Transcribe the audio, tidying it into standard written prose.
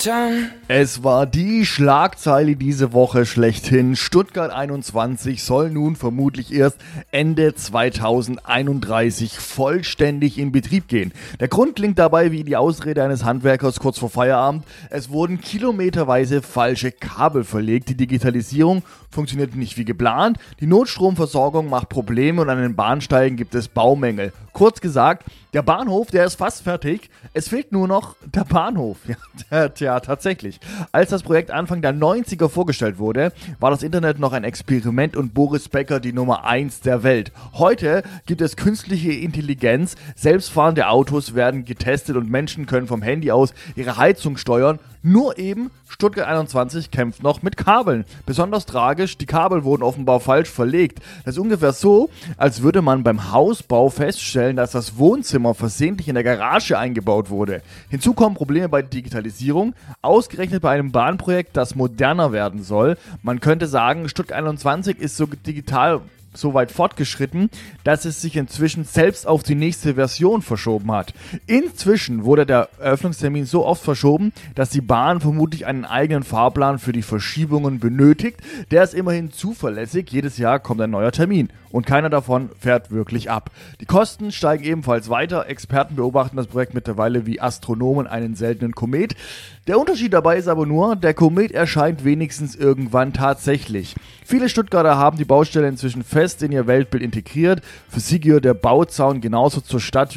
Eltern. Es war die Schlagzeile diese Woche schlechthin. Stuttgart 21 soll nun vermutlich erst Ende 2031 vollständig in Betrieb gehen. Der Grund klingt dabei wie die Ausrede eines Handwerkers kurz vor Feierabend. Es wurden kilometerweise falsche Kabel verlegt. Die Digitalisierung funktioniert nicht wie geplant. Die Notstromversorgung macht Probleme und an den Bahnsteigen gibt es Baumängel. Kurz gesagt, der Bahnhof, der ist fast fertig. Es fehlt nur noch der Bahnhof. Ja, tatsächlich. Als das Projekt Anfang der 90er vorgestellt wurde, war das Internet noch ein Experiment und Boris Becker die Nummer 1 der Welt. Heute gibt es künstliche Intelligenz, selbstfahrende Autos werden getestet und Menschen können vom Handy aus ihre Heizung steuern. Nur eben, Stuttgart 21 kämpft noch mit Kabeln. Besonders tragisch, die Kabel wurden offenbar falsch verlegt. Das ist ungefähr so, als würde man beim Hausbau feststellen, dass das Wohnzimmer versehentlich in der Garage eingebaut wurde. Hinzu kommen Probleme bei der Digitalisierung, ausgerechnet bei einem Bahnprojekt, das moderner werden soll. Man könnte sagen, Stuttgart 21 ist so digital so weit fortgeschritten, dass es sich inzwischen selbst auf die nächste Version verschoben hat. Inzwischen wurde der Eröffnungstermin so oft verschoben, dass die Bahn vermutlich einen eigenen Fahrplan für die Verschiebungen benötigt. Der ist immerhin zuverlässig, jedes Jahr kommt ein neuer Termin und keiner davon fährt wirklich ab. Die Kosten steigen ebenfalls weiter, Experten beobachten das Projekt mittlerweile wie Astronomen einen seltenen Komet. Der Unterschied dabei ist aber nur, der Komet erscheint wenigstens irgendwann tatsächlich. Viele Stuttgarter haben die Baustelle inzwischen fest in ihr Weltbild integriert. Für sie gehört der Bauzaun genauso zur Stadt